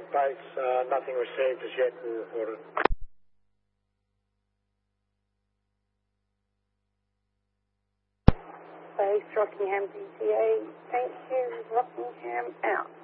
base, nothing received as yet and reported. Base Rockingham DTA, thank you, Rockingham out.